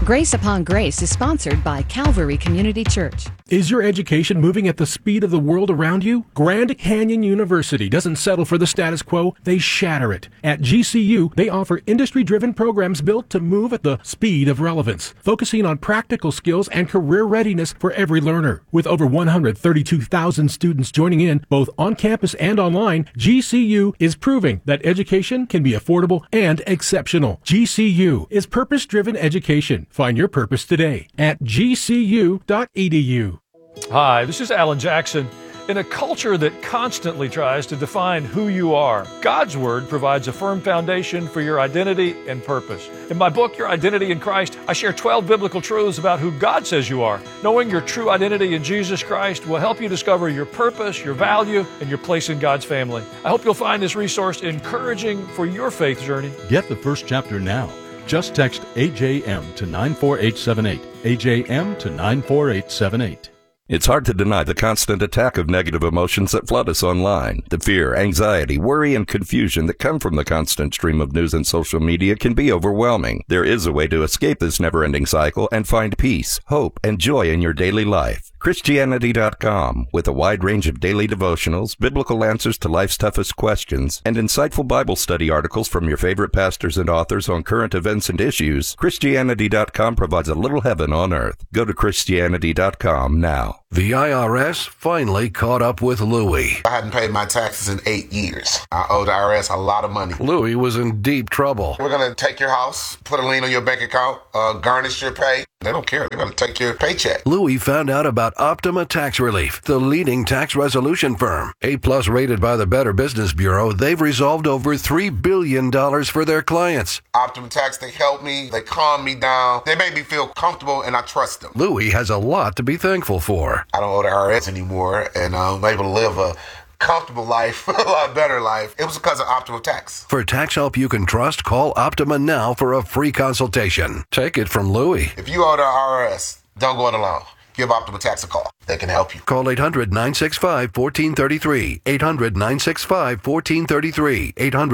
Grace Upon Grace is sponsored by Calvary Community Church. Is your education moving at the speed of the world around you? Grand Canyon University doesn't settle for the status quo, they shatter it. At GCU, they offer industry-driven programs built to move at the speed of relevance, focusing on practical skills and career readiness for every learner. With over 132,000 students joining in, both on campus and online, GCU is proving that education can be affordable and exceptional. GCU is purpose-driven education. Find your purpose today at gcu.edu. Hi, this is Alan Jackson. In a culture that constantly tries to define who you are, God's Word provides a firm foundation for your identity and purpose. In my book, Your Identity in Christ, I share 12 biblical truths about who God says you are. Knowing your true identity in Jesus Christ will help you discover your purpose, your value, and your place in God's family. I hope you'll find this resource encouraging for your faith journey. Get the first chapter now. Just text AJM to 94878. AJM to 94878. It's hard to deny the constant attack of negative emotions that flood us online. The fear, anxiety, worry, and confusion that come from the constant stream of news and social media can be overwhelming. There is a way to escape this never-ending cycle and find peace, hope, and joy in your daily life. Christianity.com, with a wide range of daily devotionals, biblical answers to life's toughest questions, and insightful Bible study articles from your favorite pastors and authors on current events and issues, Christianity.com provides a little heaven on earth. Go to Christianity.com now. The IRS finally caught up with Louie. I hadn't paid my taxes in 8 years. I owed the IRS a lot of money. Louie was in deep trouble. We're going to take your house, put a lien on your bank account, garnish your pay. They don't care. They're going to take your paycheck. Louie found out about Optima Tax Relief, the leading tax resolution firm. A-plus rated by the Better Business Bureau, they've resolved over $3 billion for their clients. Optima Tax, they help me. They calm me down. They make me feel comfortable, and I trust them. Louie has a lot to be thankful for. I don't owe the IRS anymore, and I'm able to live a comfortable life, a lot better life. It was because of Optima Tax. For tax help you can trust, call Optima now for a free consultation. Take it from Louie. If you owe the IRS, don't go it alone. Give Optima Tax a call. They can help you. Call 800-965-1433. 800-965-1433.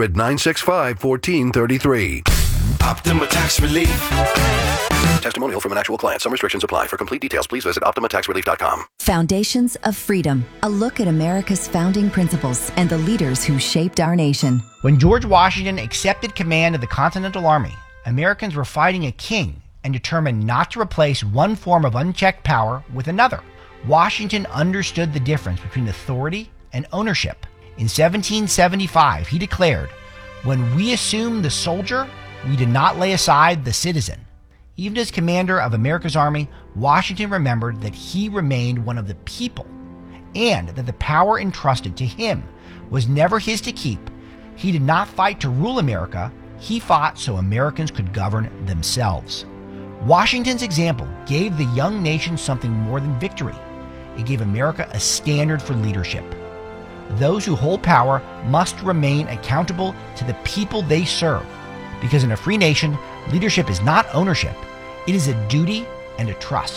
800-965-1433. Optima Tax Relief. Testimonial from an actual client. Some restrictions apply. For complete details, please visit OptimaTaxRelief.com. Foundations of Freedom. A look at America's founding principles and the leaders who shaped our nation. When George Washington accepted command of the Continental Army, Americans were fighting a king and determined not to replace one form of unchecked power with another. Washington understood the difference between authority and ownership. In 1775, he declared, "When we assume the soldier, we did not lay aside the citizen." Even as commander of America's army, Washington remembered that he remained one of the people and that the power entrusted to him was never his to keep. He did not fight to rule America. He fought so Americans could govern themselves. Washington's example gave the young nation something more than victory. It gave America a standard for leadership. Those who hold power must remain accountable to the people they serve, because in a free nation, leadership is not ownership. It is a duty and a trust.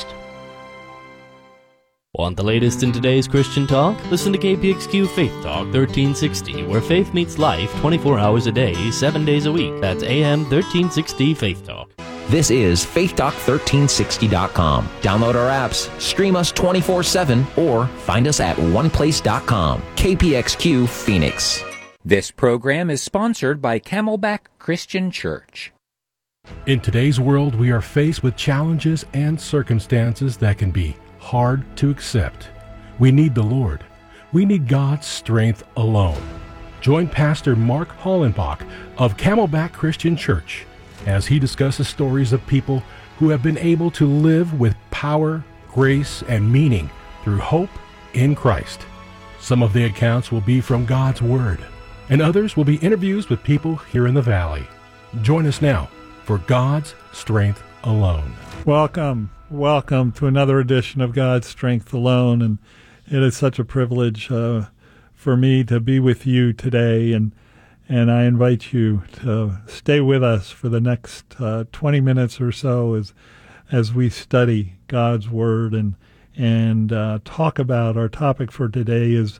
Want the latest in today's Christian talk? Listen to KPXQ Faith Talk 1360, where faith meets life 24 hours a day, 7 days a week. That's AM 1360 Faith Talk. This is FaithTalk1360.com. Download our apps, stream us 24/7, or find us at oneplace.com. KPXQ Phoenix. This program is sponsored by Camelback Christian Church. In today's world, we are faced with challenges and circumstances that can be hard to accept. We need the Lord. We need God's strength alone. Join Pastor Mark Hollenbach of Camelback Christian Church as he discusses stories of people who have been able to live with power, grace, and meaning through hope in Christ. Some of the accounts will be from God's Word, and others will be interviews with people here in the Valley. Join us now for God's Strength Alone. Welcome to another edition of God's Strength Alone, and it is such a privilege for me to be with you today, and I invite you to stay with us for the next 20 minutes or so as we study God's Word and talk about our topic for today is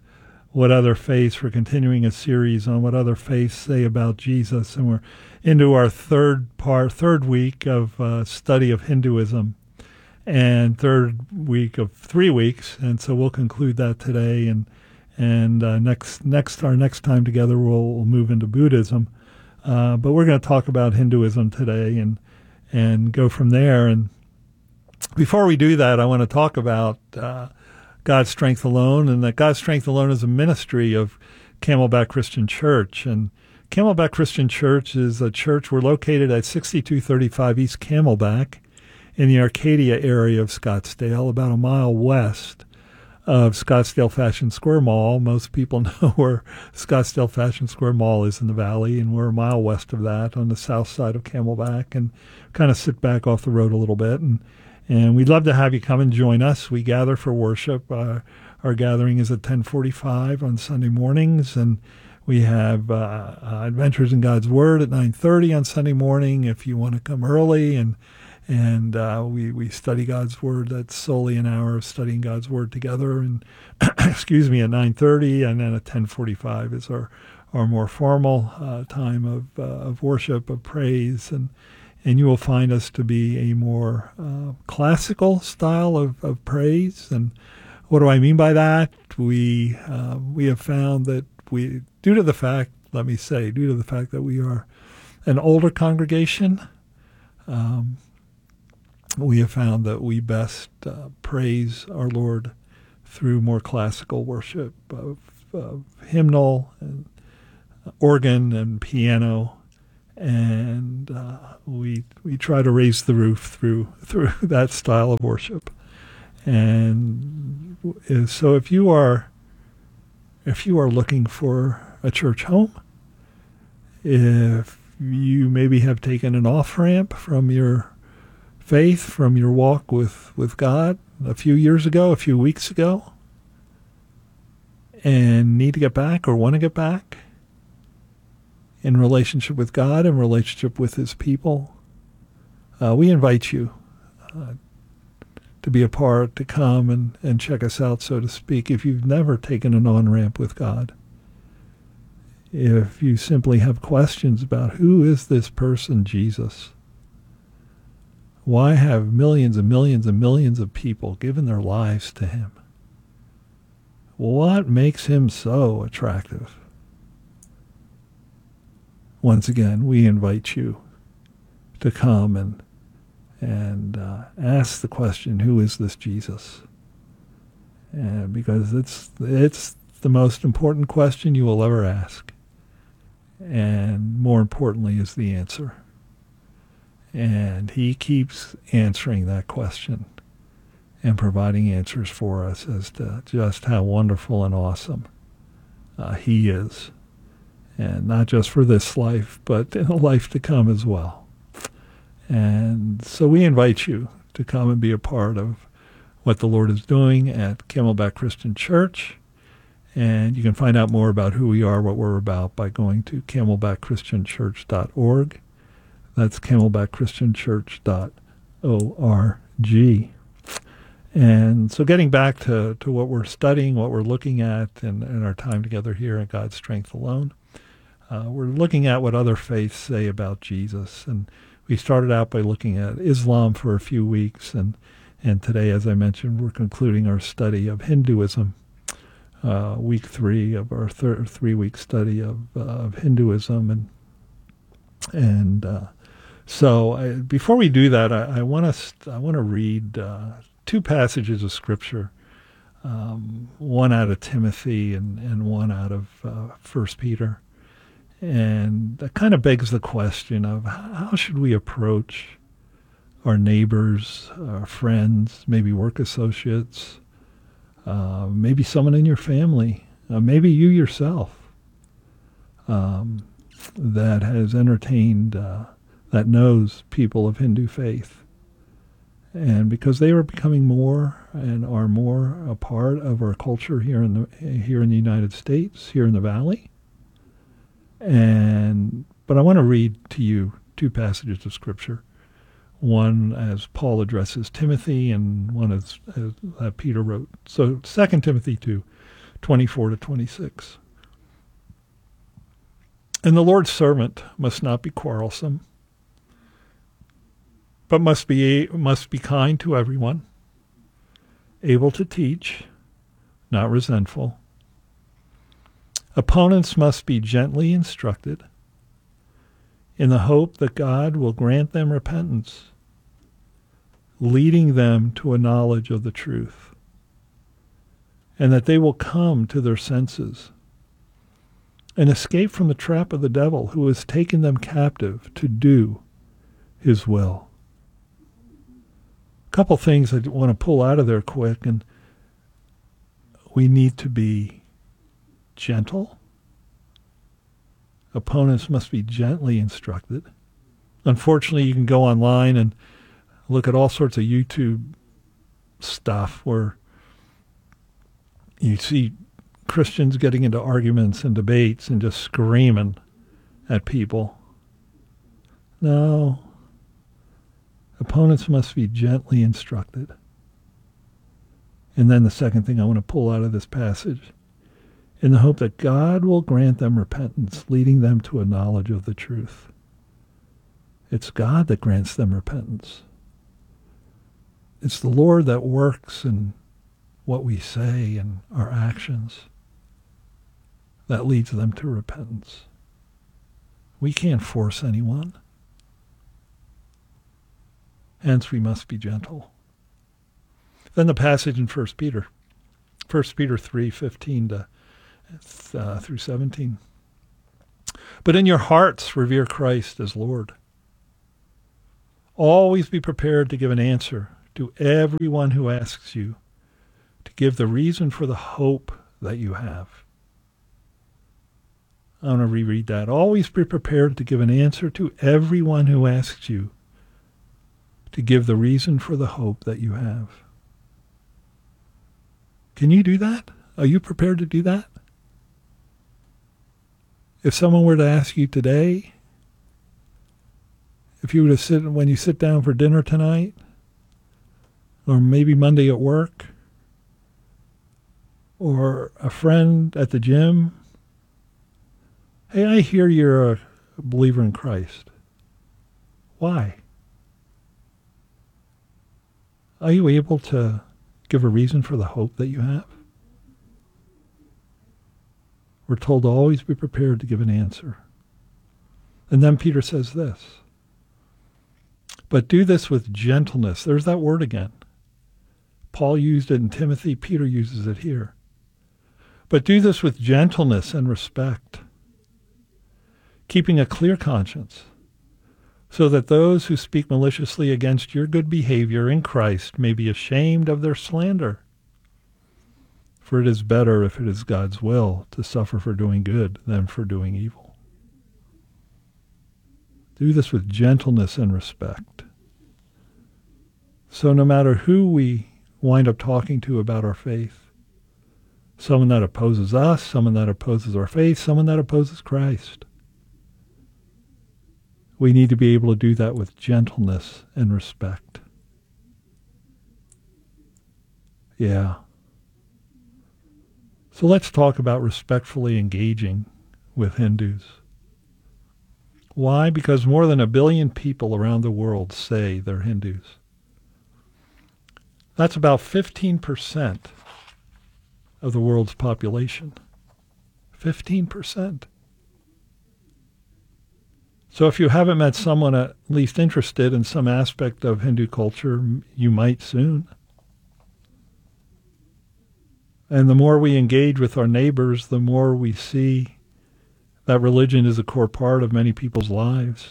What Other Faiths. We're continuing a series on what other faiths say about Jesus, and we're into our third week of study of Hinduism, and third week of 3 weeks, and so we'll conclude that today, and our next time together we'll move into Buddhism, but we're going to talk about Hinduism today and go from there. And before we do that, I want to talk about God's Strength Alone, and that God's Strength Alone is a ministry of Camelback Christian Church. And Camelback Christian Church is a church. We're located at 6235 East Camelback in the Arcadia area of Scottsdale, about a mile west of Scottsdale Fashion Square Mall. Most people know where Scottsdale Fashion Square Mall is in the valley, and we're a mile west of that on the south side of Camelback, and kind of sit back off the road a little bit. And we'd love to have you come and join us. We gather for worship. Our gathering is at 10:45 on Sunday mornings, and we have Adventures in God's Word at 9:30 on Sunday morning if you want to come early. And we study God's Word. That's solely an hour of studying God's Word together. And excuse me, at 9:30, and then at 10:45 is our more formal time of worship, of praise, and you will find us to be a more classical style of praise. And what do I mean by that? We have found that due to the fact that we are an older congregation, we have found that we best praise our Lord through more classical worship of hymnal and organ and piano. And we try to raise the roof through that style of worship. And so if you are looking for a church home, if you maybe have taken an off-ramp from your faith, from your walk with God a few years ago, a few weeks ago, and need to get back or want to get back in relationship with God, in relationship with His people, we invite you to be a part, to come and check us out, so to speak. If you've never taken an on-ramp with God, if you simply have questions about who is this person, Jesus, why have millions and millions and millions of people given their lives to Him? What makes Him so attractive? Once again, we invite you to come and ask the question, who is this Jesus? And because it's the most important question you will ever ask. And more importantly is the answer. And He keeps answering that question and providing answers for us as to just how wonderful and awesome He is. And not just for this life, but in the life to come as well. And so we invite you to come and be a part of what the Lord is doing at Camelback Christian Church. And you can find out more about who we are, what we're about, by going to camelbackchristianchurch.org. That's camelbackchristianchurch.org. And so getting back to what we're studying, what we're looking at in our time together here at God's Strength Alone, we're looking at what other faiths say about Jesus. And we started out by looking at Islam for a few weeks. And today, as I mentioned, we're concluding our study of Hinduism, week 3 of our 3-week study of Hinduism. So before we do that, I want to read 2 passages of Scripture, one out of Timothy and one out of 1 Peter. And that kind of begs the question of how should we approach our neighbors, our friends, maybe work associates, maybe someone in your family, maybe you yourself, that has entertained, that knows people of Hindu faith. And because they are becoming more and are more a part of our culture here in the United States, here in the Valley. But I want to read to you 2 passages of Scripture. One as Paul addresses Timothy, and one as Peter wrote. So 2 Timothy 2. 24 to 26. And the Lord's servant must not be quarrelsome, but must be kind to everyone, able to teach, not resentful. Opponents must be gently instructed in the hope that God will grant them repentance, leading them to a knowledge of the truth, and that they will come to their senses and escape from the trap of the devil who has taken them captive to do his will. A couple things I want to pull out of there quick, and we need to be gentle. Opponents must be gently instructed. Unfortunately, you can go online and look at all sorts of YouTube stuff where you see Christians getting into arguments and debates and just screaming at people. No. Opponents must be gently instructed. And then the second thing I want to pull out of this passage, in the hope that God will grant them repentance, leading them to a knowledge of the truth. It's God that grants them repentance. It's the Lord that works in what we say and our actions that leads them to repentance. We can't force anyone. Hence, we must be gentle. Then the passage in 1 Peter 3:15 through 17. But in your hearts revere Christ as Lord. Always be prepared to give an answer to everyone who asks you to give the reason for the hope that you have. I want to reread that. Always be prepared to give an answer to everyone who asks you to give the reason for the hope that you have. Can you do that? Are you prepared to do that? If someone were to ask you today, if you were to when you sit down for dinner tonight, or maybe Monday at work, or a friend at the gym, hey, I hear you're a believer in Christ. Why? Are you able to give a reason for the hope that you have? We're told to always be prepared to give an answer. And then Peter says this, but do this with gentleness. There's that word again. Paul used it in Timothy. Peter uses it here. But do this with gentleness and respect, keeping a clear conscience, so that those who speak maliciously against your good behavior in Christ may be ashamed of their slander. For it is better, if it is God's will, to suffer for doing good than for doing evil. Do this with gentleness and respect. So no matter who we wind up talking to about our faith, someone that opposes us, someone that opposes our faith, someone that opposes Christ, we need to be able to do that with gentleness and respect. Yeah. So let's talk about respectfully engaging with Hindus. Why? Because more than 1 billion people around the world say they're Hindus. That's about 15% of the world's population. 15%. So if you haven't met someone at least interested in some aspect of Hindu culture, you might soon. And the more we engage with our neighbors, the more we see that religion is a core part of many people's lives.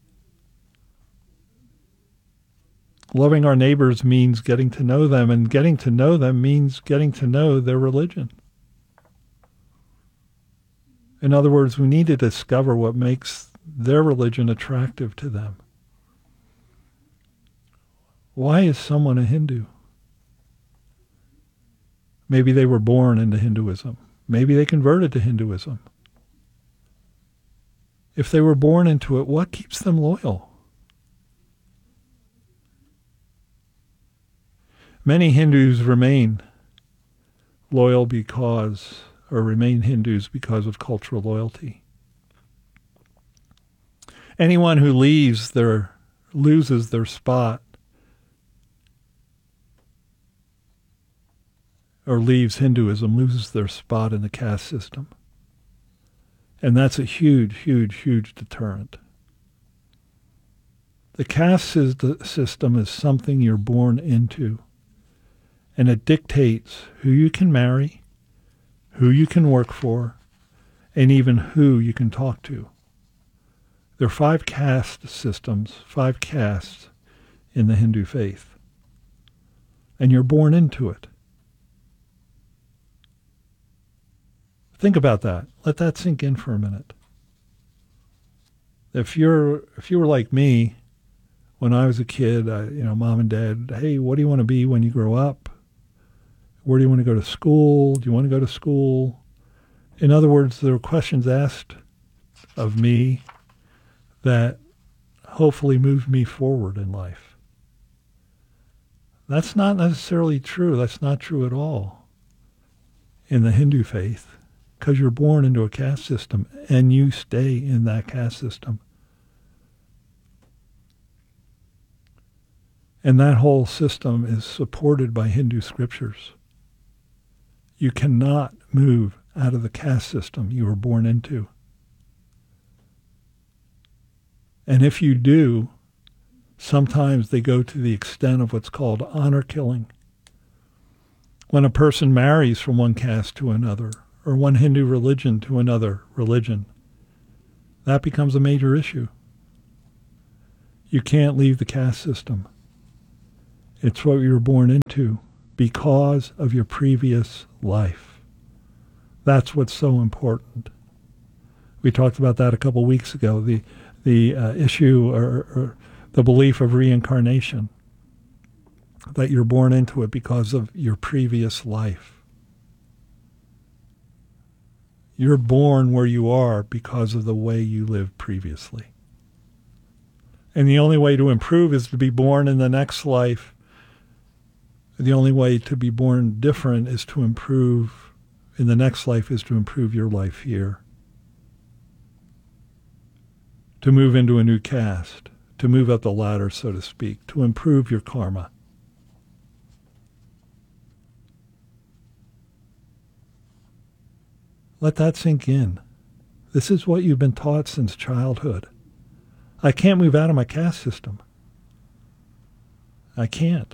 Loving our neighbors means getting to know them, and getting to know them means getting to know their religion. In other words, we need to discover what makes their religion attractive to them. Why is someone a Hindu? Maybe they were born into Hinduism. Maybe they converted to Hinduism. If they were born into it, what keeps them loyal? Many Hindus remain loyal because, or remain Hindus because of cultural loyalty. Anyone who loses their spot or leaves Hinduism loses their spot in the caste system. And that's a huge, huge, huge deterrent. The caste system is something you're born into, and it dictates who you can marry, who you can work for, and even who you can talk to. There are 5 caste systems, 5 castes in the Hindu faith, and you're born into it. Think about that. Let that sink in for a minute. If you were like me, when I was a kid, mom and dad, hey, what do you want to be when you grow up? Where do you want to go to school? Do you want to go to school? In other words, there were questions asked of me that hopefully moved me forward in life. That's not necessarily true. That's not true at all in the Hindu faith, because you're born into a caste system and you stay in that caste system. And that whole system is supported by Hindu scriptures. You cannot move out of the caste system you were born into. And if you do, sometimes they go to the extent of what's called honor killing. When a person marries from one caste to another, or one Hindu religion to another religion, that becomes a major issue. You can't leave the caste system. It's what you were born into because of your previous life. That's what's so important. We talked about that a couple weeks ago, the issue or the belief of reincarnation, that you're born into it because of your previous life. You're born where you are because of the way you lived previously. And the only way to improve is to be born in the next life. The only way to be born different is to improve in the next life, is to improve your life here. To move into a new caste, to move up the ladder, so to speak, to improve your karma. Let that sink in. This is what you've been taught since childhood. I can't move out of my caste system. I can't.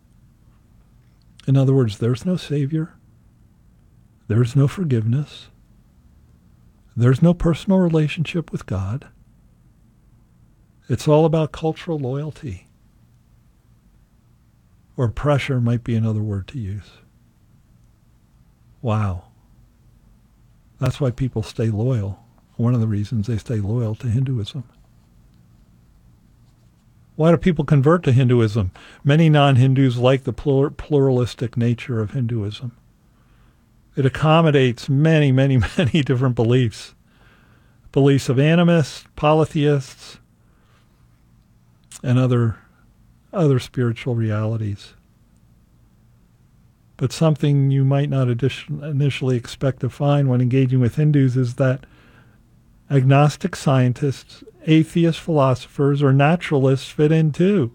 In other words, there's no Savior. There's no forgiveness. There's no personal relationship with God. It's all about cultural loyalty. Or pressure might be another word to use. Wow. That's why people stay loyal. One of the reasons they stay loyal to Hinduism. Why do people convert to Hinduism? Many non-Hindus like the pluralistic nature of Hinduism. It accommodates many, many, many different beliefs. Beliefs of animists, polytheists, and other spiritual realities. But something you might not initially expect to find when engaging with Hindus is that agnostic scientists, atheist philosophers, or naturalists fit in too.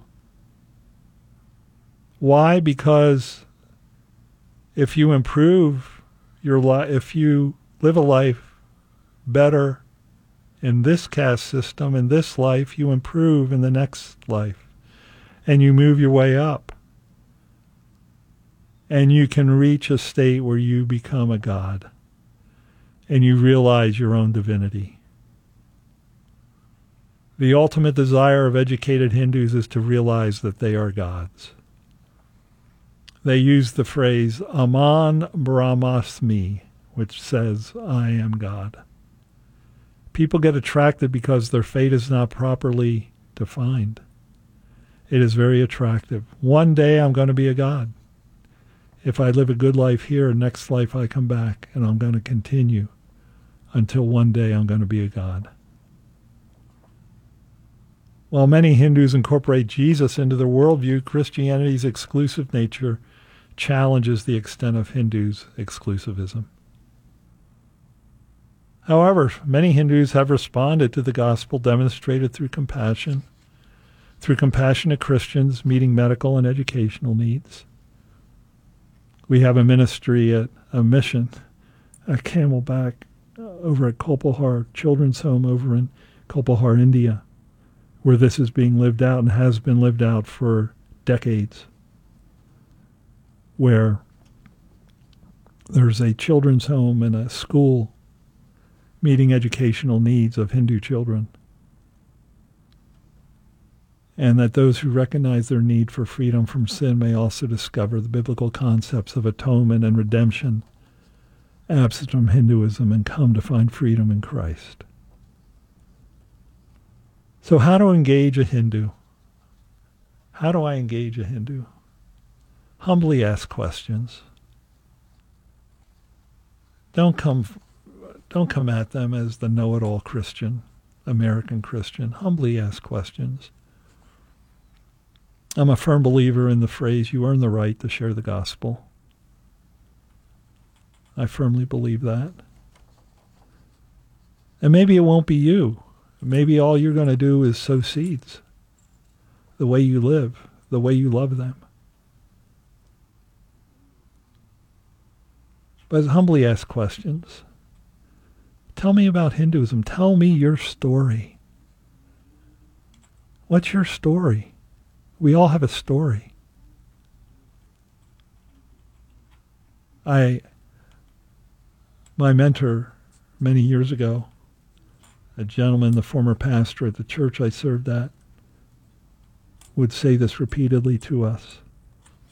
Why? Because if you improve your life, if you live a life better in this caste system, in this life, you improve in the next life. And you move your way up. And you can reach a state where you become a god. And you realize your own divinity. The ultimate desire of educated Hindus is to realize that they are gods. They use the phrase, Aman Brahmasmi, which says, I am God. People get attracted because their fate is not properly defined. It is very attractive. One day I'm going to be a god. If I live a good life here, next life I come back, and I'm going to continue until one day I'm going to be a god. While many Hindus incorporate Jesus into their worldview, Christianity's exclusive nature challenges the extent of Hindus' exclusivism. However, many Hindus have responded to the gospel demonstrated through compassion, through compassionate Christians meeting medical and educational needs. We have a ministry at a mission at Camelback over at Kolpahar Children's Home over in Kolpahar, India, where this is being lived out and has been lived out for decades, where there's a children's home and a school meeting educational needs of Hindu children, and that those who recognize their need for freedom from sin may also discover the biblical concepts of atonement and redemption absent from Hinduism and come to find freedom in Christ. So how to engage a Hindu? How do I engage a Hindu? Humbly ask questions. Don't come at them as the know-it-all Christian, American Christian. Humbly ask questions. I'm a firm believer in the phrase, you earn the right to share the gospel. I firmly believe that. And maybe it won't be you. Maybe all you're going to do is sow seeds. The way you live, the way you love them. But humbly ask questions. Tell me about Hinduism. Tell me your story. What's your story? We all have a story. My mentor many years ago, a gentleman, the former pastor at the church I served at, would say this repeatedly to us.